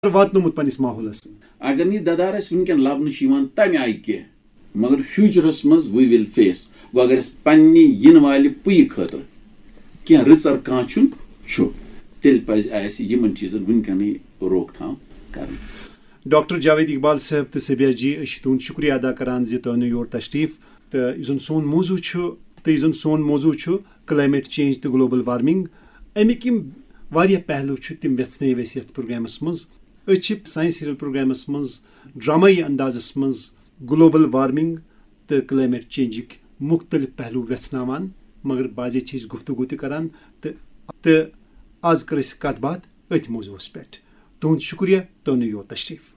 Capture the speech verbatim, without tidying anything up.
वातनोमुत punish माहौलस अगर नी ददार वनकन लबन तम आई कह मगर फ्यूचरस मज वी विल फेस गो अगर पन्नी इन वाले पुय खतर कह रचर कह तेल पज यमन चीजन वनकन रोकथाम कर। डॉक्टर जावेद इकबाल साहब तो सबिया जी तुंद शुक्रिया अदा करान जो तुम योर तशरीफ तो यह सोन मौजू तो यह सोन मौजू क्लाइमेट चेंज तो ग्लोबल वार्मिंग अमिक पहलू तम वेचन अस ये प्रोग्रामस मज साइंस सीरियल प्रोग्रामस मज ड्रामाई अंदाजस मज ग्लोबल वार्मिंग तो क्लाइमेट चेंजिक मुख्तलिफ पहलू वेचनावान मगर बाजे चीज गुफ्तगू तरान तो आज कर कत बात अथ मौजूस पे तुंद शुक्रिया तुम योर तशरीफ।